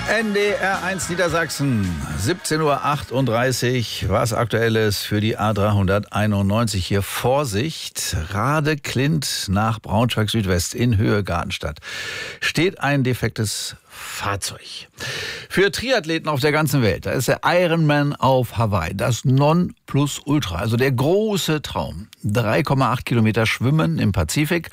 NDR1 Niedersachsen, 17:38 Uhr. Was Aktuelles für die A391 hier. Vorsicht, Radeklint nach Braunschweig Südwest in Höhe Gartenstadt steht ein defektes Fahrzeug. Für Triathleten auf der ganzen Welt, da ist der Ironman auf Hawaii das Nonplusultra, also der große Traum. 3,8 Kilometer Schwimmen im Pazifik,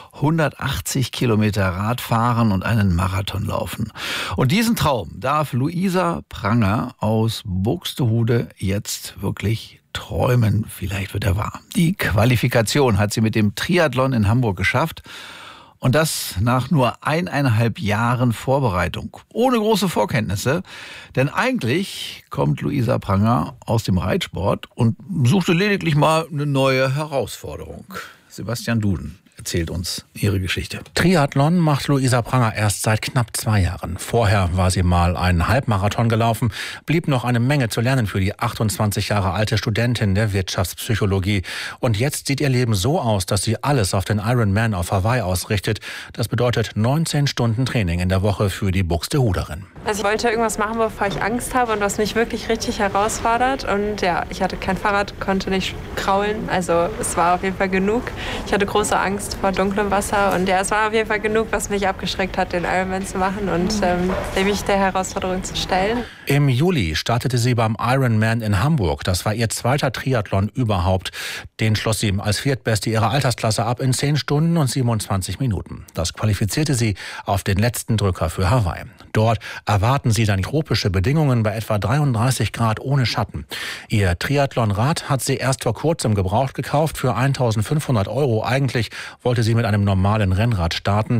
180 Kilometer Radfahren und einen Marathon laufen. Und diesen Traum darf Luisa Pranger aus Buxtehude jetzt wirklich träumen. Vielleicht wird er wahr. Die Qualifikation hat sie mit dem Triathlon in Hamburg geschafft. Und das nach nur 1,5 Jahren Vorbereitung. Ohne große Vorkenntnisse. Denn eigentlich kommt Luisa Pranger aus dem Reitsport und suchte lediglich mal eine neue Herausforderung. Sebastian Duden erzählt uns ihre Geschichte. Triathlon macht Luisa Pranger erst seit knapp 2 Jahren. Vorher war sie mal einen Halbmarathon gelaufen, blieb noch eine Menge zu lernen für die 28 Jahre alte Studentin der Wirtschaftspsychologie. Und jetzt sieht ihr Leben so aus, dass sie alles auf den Ironman auf Hawaii ausrichtet. Das bedeutet 19 Stunden Training in der Woche für die Buxtehuderin. Also ich wollte irgendwas machen, wovor ich Angst habe und was mich wirklich richtig herausfordert. Und ja, ich hatte kein Fahrrad, konnte nicht kraulen. Also es war auf jeden Fall genug. Ich hatte große Angst vor dunklem Wasser. Und ja, es war auf jeden Fall genug, was mich abgeschreckt hat, den Ironman zu machen und mich der Herausforderung zu stellen. Im Juli startete sie beim Ironman in Hamburg. Das war ihr zweiter Triathlon überhaupt. Den schloss sie als Viertbeste ihrer Altersklasse ab in 10 Stunden und 27 Minuten. Das qualifizierte sie auf den letzten Drücker für Hawaii. Dort erwarten sie dann tropische Bedingungen bei etwa 33 Grad ohne Schatten. Ihr Triathlonrad hat sie erst vor kurzem gebraucht gekauft für 1.500 €. Eigentlich wollte sie mit einem normalen Rennrad starten.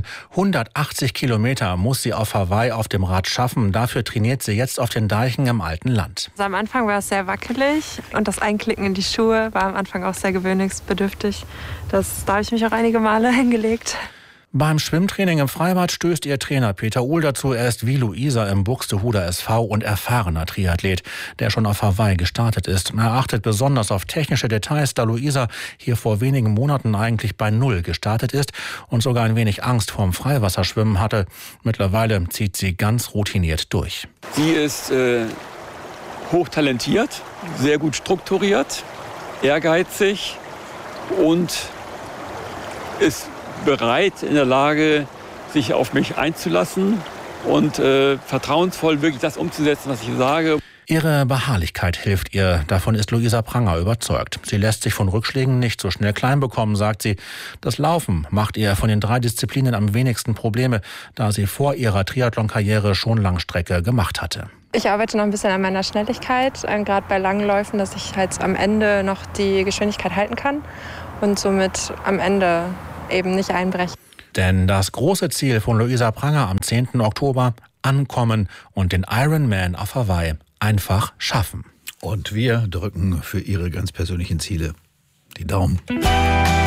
180 Kilometer muss sie auf Hawaii auf dem Rad schaffen. Dafür trainiert sie jetzt auf den Deichen im alten Land. Also am Anfang war es sehr wackelig und das Einklicken in die Schuhe war am Anfang auch sehr gewöhnungsbedürftig. Da habe ich mich auch einige Male hingelegt. Beim Schwimmtraining im Freibad stößt ihr Trainer Peter Uhl dazu. Er ist wie Luisa im Buxtehuder SV und erfahrener Triathlet, der schon auf Hawaii gestartet ist. Er achtet besonders auf technische Details, da Luisa hier vor wenigen Monaten eigentlich bei Null gestartet ist und sogar ein wenig Angst vorm Freiwasserschwimmen hatte. Mittlerweile zieht sie ganz routiniert durch. Sie ist hochtalentiert, sehr gut strukturiert, ehrgeizig und ist bereit, in der Lage, sich auf mich einzulassen und vertrauensvoll wirklich das umzusetzen, was ich sage. Ihre Beharrlichkeit hilft ihr. Davon ist Luisa Pranger überzeugt. Sie lässt sich von Rückschlägen nicht so schnell klein bekommen, sagt sie. Das Laufen macht ihr von den 3 Disziplinen am wenigsten Probleme, da sie vor ihrer Triathlon-Karriere schon Langstrecke gemacht hatte. Ich arbeite noch ein bisschen an meiner Schnelligkeit, gerade bei langen Läufen, dass ich halt am Ende noch die Geschwindigkeit halten kann und somit am Ende eben nicht einbrechen. Denn das große Ziel von Luisa Pranger am 10. Oktober, ankommen und den Ironman auf Hawaii einfach schaffen. Und wir drücken für ihre ganz persönlichen Ziele die Daumen.